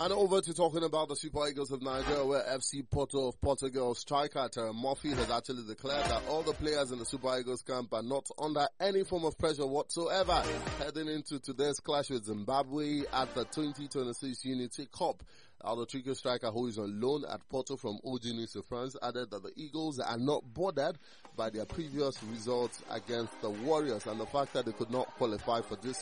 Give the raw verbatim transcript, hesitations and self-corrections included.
And over to talking about the Super Eagles of Nigeria, where F C Porto of Portugal striker Terry Murphy has actually declared that all the players in the Super Eagles camp are not under any form of pressure whatsoever heading into today's clash with Zimbabwe at the twenty twenty-six Unity Cup. Uh, the tricky striker, who is on loan at Porto from O G Nice France, added that the Eagles are not bothered by their previous results against the Warriors and the fact that they could not qualify for this